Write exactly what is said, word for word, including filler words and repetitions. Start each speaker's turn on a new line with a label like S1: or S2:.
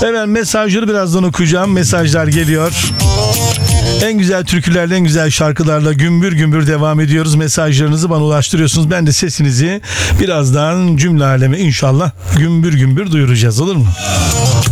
S1: Evet, mesajları birazdan okuyacağım. Mesajlar geliyor. En güzel türkülerle, en güzel şarkılarla gümbür gümbür devam ediyoruz. Mesajlarınızı bana ulaştırıyorsunuz. Ben de sesinizi birazdan cümle aleme inşallah gümbür gümbür duyuracağız, olur mu?